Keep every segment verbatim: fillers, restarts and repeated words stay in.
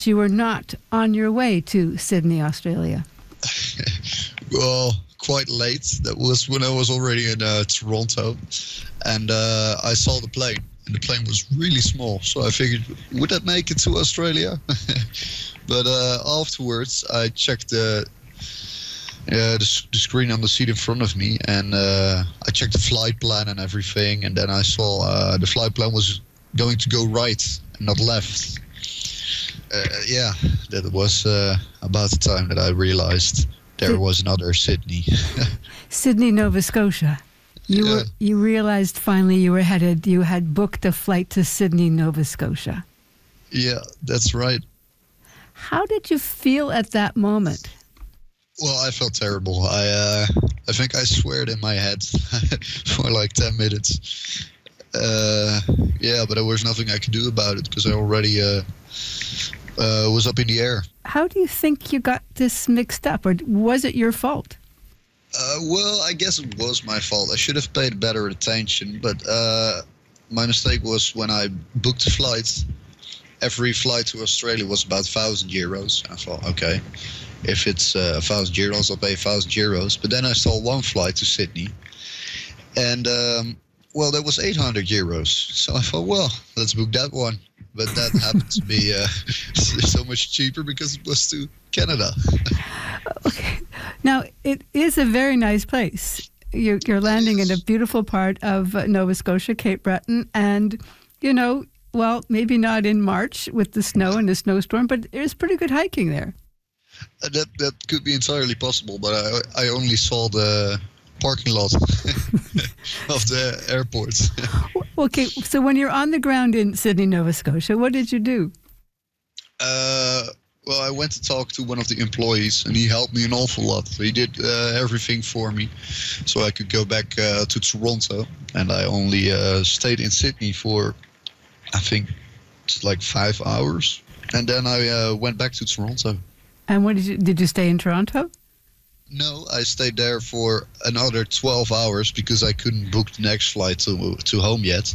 You were not on your way to Sydney, Australia. Well, quite late. That was when I was already in uh, Toronto. And uh, I saw the plane. And the plane was really small. So I figured, would that make it to Australia? But uh, afterwards, I checked the, uh, the, the screen on the seat in front of me. And uh, I checked the flight plan and everything. And then I saw uh, the flight plan was going to go right and not left. Uh, yeah, that was uh, about the time that I realized there was another Sydney. Sydney, Nova Scotia. You yeah. were you realized finally you were headed. You had booked a flight to Sydney, Nova Scotia. Yeah, that's right. How did you feel at that moment? Well, I felt terrible. I uh, I think I swore it in my head for like ten minutes. Uh, yeah, but there was nothing I could do about it because I already. Uh, Uh, was up in the air. How do you think you got this mixed up, or was it your fault? Uh, well, I guess it was my fault. I should have paid better attention, but uh, my mistake was when I booked the flight. Every flight to Australia was about one thousand euros. I thought, okay, if it's uh, one thousand euros, I'll pay one thousand euros. But then I saw one flight to Sydney, and um, well, that was eight hundred euros. So I thought, well, let's book that one. But that happened to be uh, so much cheaper because it was to Canada. Okay. Now, it is a very nice place. You're, you're landing in a beautiful part of Nova Scotia, Cape Breton. And, you know, well, maybe not in March with the snow and the snowstorm, but there's pretty good hiking there. Uh, that that could be entirely possible, but I, I only saw the parking lot of the airport. Okay, so when you're on the ground in Sydney, Nova Scotia, what did you do? Uh, well, I went to talk to one of the employees, and he helped me an awful lot. He did uh, everything for me, so I could go back uh, to Toronto. And I only uh, stayed in Sydney for, I think, like five hours. And then I uh, went back to Toronto. And what did you did you stay in Toronto? No, I stayed there for another twelve hours because I couldn't book the next flight to to home yet.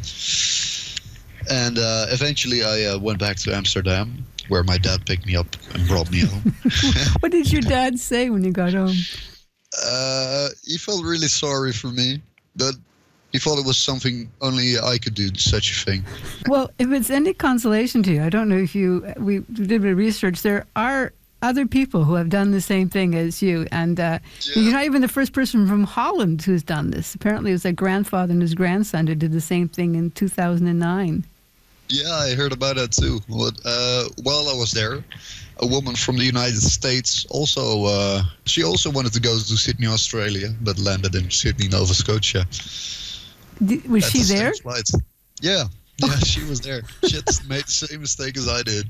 And uh, eventually I uh, went back to Amsterdam, where my dad picked me up and brought me home. What did your dad say when you got home? Uh, he felt really sorry for me, but he thought it was something only I could do, such a thing. Well, if it's any consolation to you, I don't know if you, we did a bit of research, there are other people who have done the same thing as you. And uh, yeah. You're not even the first person from Holland who's done this. Apparently it was a grandfather and his grandson who did the same thing in two thousand nine. Yeah, I heard about that too. Uh, while I was there, a woman from the United States also, uh, she also wanted to go to Sydney, Australia, but landed in Sydney, Nova Scotia. Did, was At she the there? Yeah, yeah, she was there. She had made the same mistake as I did.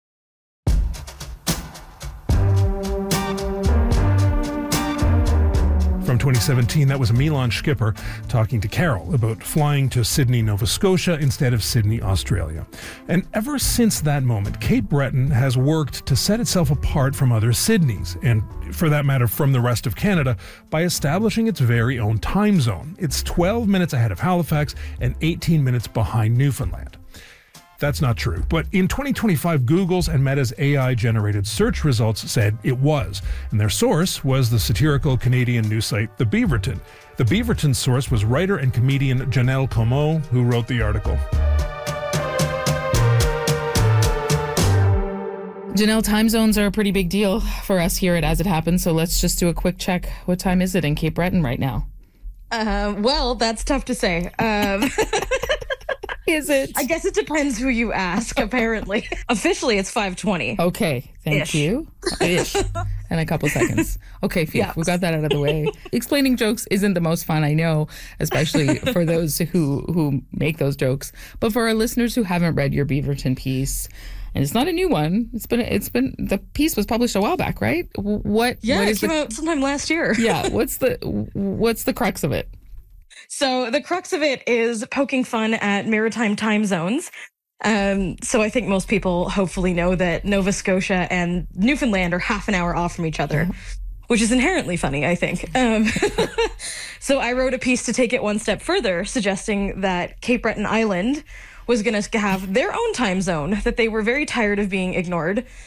From twenty seventeen, that was Milan Skipper talking to Carol about flying to Sydney, Nova Scotia instead of Sydney, Australia. And ever since that moment, Cape Breton has worked to set itself apart from other Sydneys, and for that matter, from the rest of Canada, by establishing its very own time zone. It's twelve minutes ahead of Halifax and eighteen minutes behind Newfoundland. That's not true. But in twenty twenty-five, Google's and Meta's A I-generated search results said it was. And their source was the satirical Canadian news site The Beaverton. The Beaverton source was writer and comedian Janelle Comeau, who wrote the article. Janelle, time zones are a pretty big deal for us here at As It Happens, so let's just do a quick check. What time is it in Cape Breton right now? Uh, well, that's tough to say. Um... Is it? I guess it depends who you ask, apparently. Officially, it's five twenty. Okay, thank Ish. you. Ish. And a couple seconds. Okay, phew, yeah. we got that out of the way. Explaining jokes isn't the most fun, I know, especially for those who, who make those jokes. But for our listeners who haven't read your Beaverton piece, and it's not a new one, it's been, it's been, the piece was published a while back, right? What? Yeah, what it is came the, out sometime last year. yeah, what's the, what's the crux of it? So the crux of it is poking fun at maritime time zones. Um, so I think most people hopefully know that Nova Scotia and Newfoundland are half an hour off from each other, which is inherently funny, I think. Um, so I wrote a piece to take it one step further, suggesting that Cape Breton Island, was going to have their own time zone, that they were very tired of being ignored.